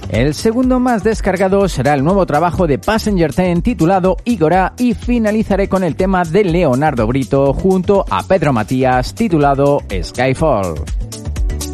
El segundo más descargado será el nuevo trabajo de Passenger 10 titulado Igora, y finalizaré con el tema de Leonardo Brito junto a Pedro Matías titulado Skyfall.